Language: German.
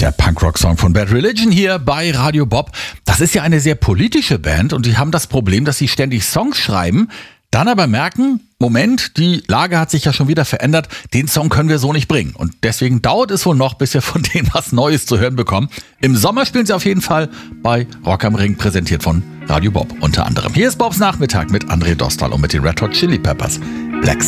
Der Punkrock-Song von Bad Religion hier bei Radio Bob. Das ist ja eine sehr politische Band und die haben das Problem, dass sie ständig Songs schreiben, dann aber merken, Moment, die Lage hat sich ja schon wieder verändert, den Song können wir so nicht bringen. Und deswegen dauert es wohl noch, bis wir von denen was Neues zu hören bekommen. Im Sommer spielen sie auf jeden Fall bei Rock am Ring, präsentiert von Radio Bob unter anderem. Hier ist Bobs Nachmittag mit André Dostal und mit den Red Hot Chili Peppers. Black